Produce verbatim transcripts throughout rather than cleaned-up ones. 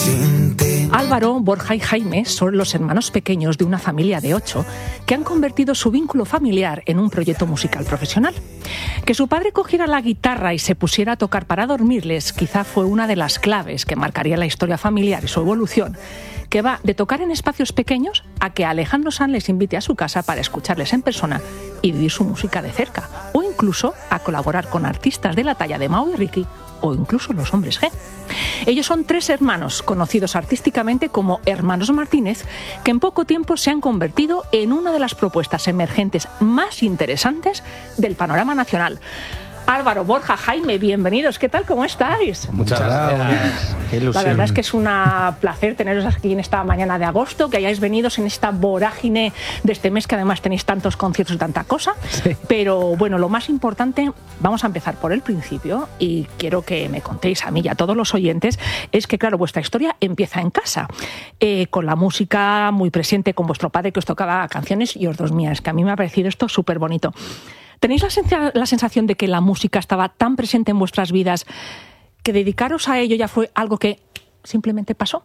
sin ti. Álvaro, Borja y Jaime son los hermanos pequeños de una familia de ocho que han convertido su vínculo familiar en un proyecto musical profesional. Que su padre cogiera la guitarra y se pusiera a tocar para dormirles quizá fue una de las claves que marcaría la historia familiar y su evolución, que va de tocar en espacios pequeños a que Alejandro Sanz les invite a su casa para escucharles en persona y vivir su música de cerca, o incluso a colaborar con artistas de la talla de Mao y Ricky, o incluso los Hombres G. Ellos son tres hermanos, conocidos artísticamente como Hermanos Martínez, que en poco tiempo se han convertido en una de las propuestas emergentes más interesantes del panorama nacional. Álvaro, Borja, Jaime, bienvenidos. ¿Qué tal? ¿Cómo estáis? Muchas gracias. Qué ilusión. La verdad es que es un placer teneros aquí en esta mañana de agosto, que hayáis venido en esta vorágine de este mes, que además tenéis tantos conciertos y tanta cosa. Sí. Pero bueno, lo más importante, vamos a empezar por el principio y quiero que me contéis a mí y a todos los oyentes, es que claro, vuestra historia empieza en casa, eh, con la música muy presente, con vuestro padre que os tocaba canciones y os dos mías, que a mí me ha parecido esto súper bonito. ¿Tenéis la, sen- la sensación de que la música estaba tan presente en vuestras vidas que dedicaros a ello ya fue algo que simplemente pasó?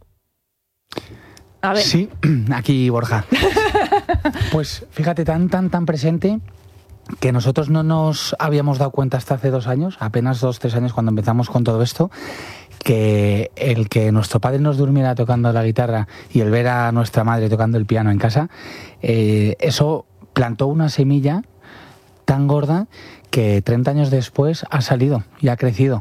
A ver. Sí, aquí Borja. Pues fíjate, tan, tan, tan presente que nosotros no nos habíamos dado cuenta hasta hace dos años, apenas dos, tres años cuando empezamos con todo esto, que el que nuestro padre nos durmiera tocando la guitarra y el ver a nuestra madre tocando el piano en casa, eh, eso plantó una semilla tan gorda que treinta años después ha salido y ha crecido.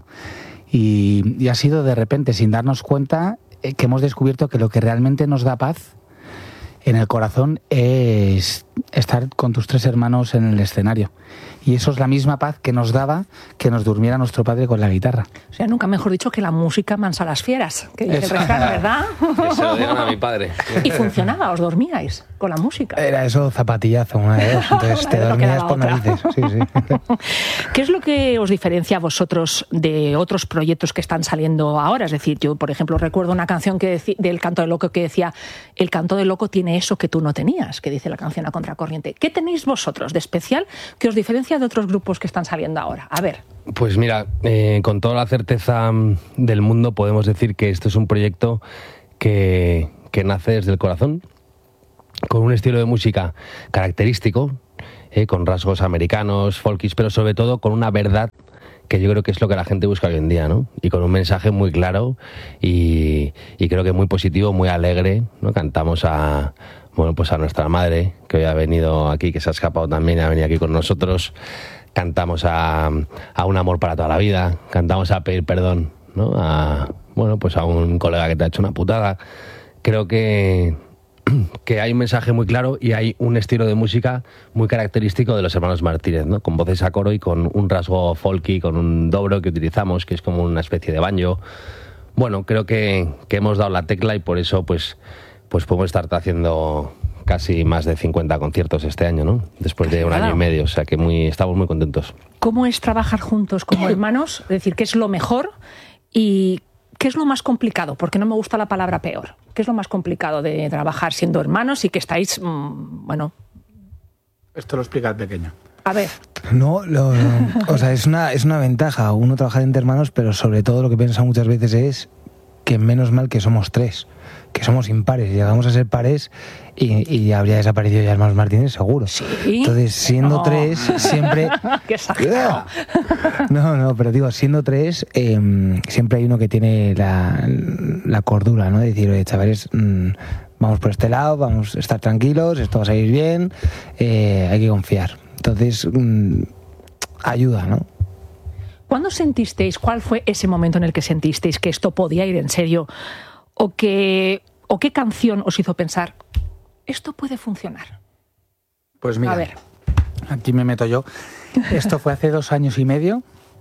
Y, y ha sido de repente, sin darnos cuenta, eh, que hemos descubierto que lo que realmente nos da paz en el corazón es estar con tus tres hermanos en el escenario. Y eso es la misma paz que nos daba que nos durmiera nuestro padre con la guitarra. O sea, nunca mejor dicho que la música mansa a las fieras, que dice el refrán, ¿verdad? Que se lo digan a mi padre. Y funcionaba, os dormíais con la música. Era eso zapatillazo, una de dos. Entonces te dormías por narices. Sí, sí. ¿Qué es lo que os diferencia a vosotros de otros proyectos que están saliendo ahora? Es decir, yo, por ejemplo, recuerdo una canción que deci- del Canto del Loco que decía: el canto del loco tiene eso que tú no tenías, que dice la canción A Contracorriente. ¿Qué tenéis vosotros de especial que os diferencia de otros grupos que están saliendo ahora? A ver. Pues mira, eh, con toda la certeza del mundo podemos decir que esto es un proyecto que, que nace desde el corazón, con un estilo de música característico, eh, con rasgos americanos, folkis, pero sobre todo con una verdad que yo creo que es lo que la gente busca hoy en día, ¿no? Y con un mensaje muy claro y, y creo que muy positivo, muy alegre, ¿no? Cantamos a, bueno, pues a nuestra madre, que hoy ha venido aquí, que se ha escapado también, ha venido aquí con nosotros. Cantamos a, a un amor para toda la vida, cantamos a pedir perdón, ¿no? A, bueno, pues a un colega que te ha hecho una putada. Creo que que hay un mensaje muy claro y hay un estilo de música muy característico de los Hermanos Martínez, ¿no? Con voces a coro y con un rasgo folky, con un dobro que utilizamos, que es como una especie de banjo. Bueno, creo que, que hemos dado la tecla y por eso pues, pues podemos estar haciendo casi más de cincuenta conciertos este año, ¿no? Después de un año y medio, o sea que muy, estamos muy contentos. ¿Cómo es trabajar juntos como hermanos? Es decir, ¿qué es lo mejor y qué es lo más complicado? Porque no me gusta la palabra peor. ¿Qué es lo más complicado de trabajar siendo hermanos y que estáis, mmm, bueno... Esto lo explica el pequeño. A ver. No, lo, o sea, es una, es una ventaja uno trabajar entre hermanos, pero sobre todo lo que piensa muchas veces es que menos mal que somos tres, que somos impares. Llegamos a ser pares y, y habría desaparecido ya Hermanos Martínez, seguro. ¿Sí? Entonces, siendo no. tres, siempre... ¡Qué exagerado! No, no, pero digo, siendo tres, eh, siempre hay uno que tiene la, la cordura, ¿no? De decir, oye, chavales, mmm, vamos por este lado, vamos a estar tranquilos, esto va a salir bien, eh, hay que confiar. Entonces, mmm, ayuda, ¿no? ¿Cuándo sentisteis, cuál fue ese momento en el que sentisteis que esto podía ir en serio? ¿O, que, o qué canción os hizo pensar, esto puede funcionar? Pues mira, a ver. Aquí me meto yo. Esto fue hace dos años y medio.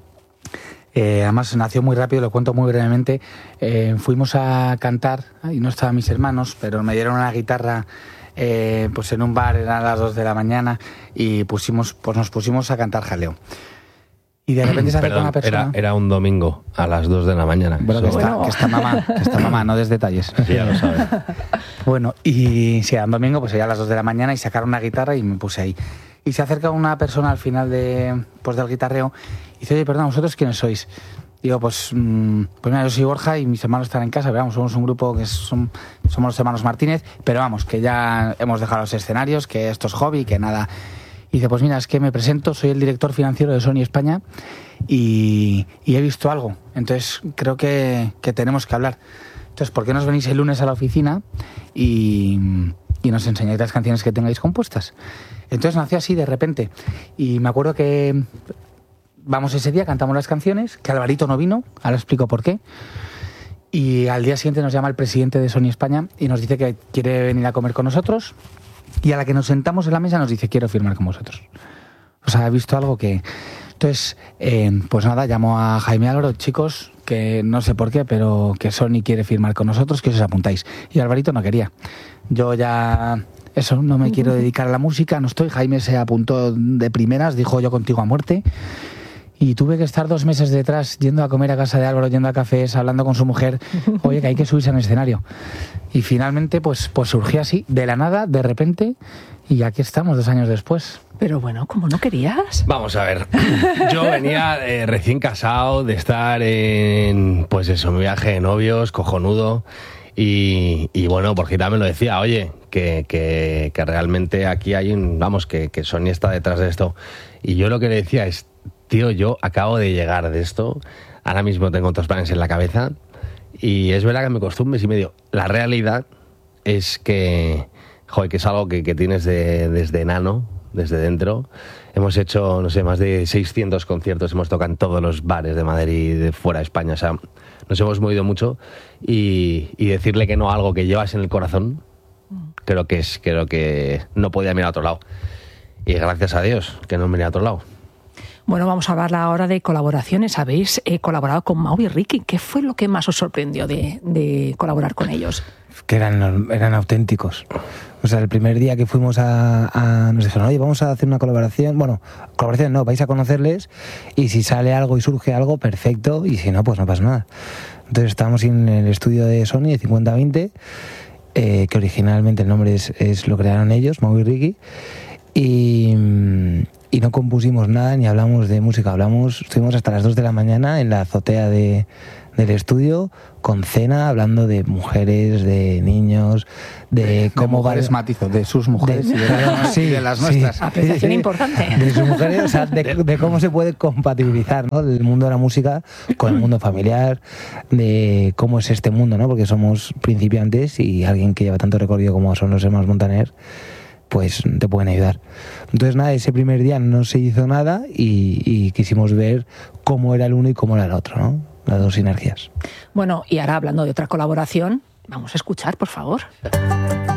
Eh, además nació muy rápido, lo cuento muy brevemente. Eh, fuimos a cantar, y no estaban mis hermanos, pero me dieron una guitarra eh, pues en un bar, eran las dos de la mañana, y pusimos, pues nos pusimos a cantar jaleo. Y de repente se acerca una persona... Era, era un domingo a las dos de la mañana. Bueno, que, bueno. Está, que está mamá, que está mamá, no des detalles. Sí, ya lo sabes. Bueno, y sí, era un domingo, pues ya a las dos de la mañana, y sacaron una guitarra y me puse ahí. Y se acerca una persona al final de, pues, del guitarreo y dice, oye, perdón, ¿vosotros quiénes sois? Digo, pues, mmm, pues mira, yo soy Borja y mis hermanos están en casa, pero vamos, somos un grupo que son, somos los hermanos Martínez, pero vamos, que ya hemos dejado los escenarios, que esto es hobby, que nada. Y dice, pues mira, es que me presento, soy el director financiero de Sony España y, y he visto algo, entonces creo que, que tenemos que hablar. Entonces, ¿por qué no os venís el lunes a la oficina y, y nos enseñáis las canciones que tengáis compuestas? Entonces nació así de repente. Y me acuerdo que vamos ese día, cantamos las canciones, que Alvarito no vino, ahora explico por qué. Y al día siguiente nos llama el presidente de Sony España y nos dice que quiere venir a comer con nosotros. Y a la que nos sentamos en la mesa nos dice, quiero firmar con vosotros. O sea, he visto algo que... Entonces, eh, pues nada, llamo a Jaime Álvaro, chicos, que no sé por qué, pero que Sony quiere firmar con nosotros, que os apuntáis. Y Alvarito no quería. Yo ya... Eso, no me quiero dedicar a la música, no estoy. Jaime se apuntó de primeras, dijo yo contigo a muerte. Y tuve que estar dos meses detrás, yendo a comer a casa de Álvaro, yendo a cafés, hablando con su mujer. Oye, que hay que subirse al escenario. Y finalmente, pues, pues surgió así, de la nada, de repente, y aquí estamos dos años después. Pero bueno, ¿cómo no querías? Vamos a ver, yo venía eh, recién casado, de estar en, pues eso, mi viaje de novios, cojonudo, y, y bueno, porque también me lo decía, oye, que, que, que realmente aquí hay un, vamos, que, que Sony está detrás de esto. Y yo lo que le decía es, tío, yo acabo de llegar de esto, ahora mismo tengo otros planes en la cabeza, y es verdad que me costó un mes y medio. La realidad es que, joder, que es algo que, que tienes de, desde enano, desde dentro. Hemos hecho, no sé, más de seiscientos conciertos, hemos tocado en todos los bares de Madrid y de fuera de España, o sea, nos hemos movido mucho, y, y decirle que no a algo que llevas en el corazón, creo que es, creo que no podía mirar a otro lado. Y gracias a Dios que no miré a otro lado. Bueno, vamos a hablar ahora de colaboraciones. Habéis eh, colaborado con Mau y Ricky. ¿Qué fue lo que más os sorprendió de, de colaborar con ellos? Que eran, eran auténticos. O sea, el primer día que fuimos a, a... Nos dijeron, oye, vamos a hacer una colaboración. Bueno, colaboración no, vais a conocerles y si sale algo y surge algo, perfecto. Y si no, pues no pasa nada. Entonces estábamos en el estudio de Sony, de cincuenta veinte, eh, que originalmente el nombre es, es lo crearon ellos, Mau y Ricky. Y... y no compusimos nada ni hablamos de música, hablamos, estuvimos hasta las dos de la mañana en la azotea de, del estudio con cena, hablando de mujeres, de niños, de cómo... De mujeres va... matizo, de sus mujeres de, y de, las, sí, de las sí. nuestras. Apreciación importante. De sus mujeres, o sea, de, de cómo se puede compatibilizar, ¿no?, el mundo de la música con el mundo familiar, de cómo es este mundo, ¿no?, porque somos principiantes y alguien que lleva tanto recorrido como son los hermanos Montaner, pues te pueden ayudar. Entonces nada, ese primer día no se hizo nada y, y quisimos ver cómo era el uno y cómo era el otro, ¿no? Las dos sinergias. Bueno, y ahora hablando de otra colaboración, vamos a escuchar, por favor.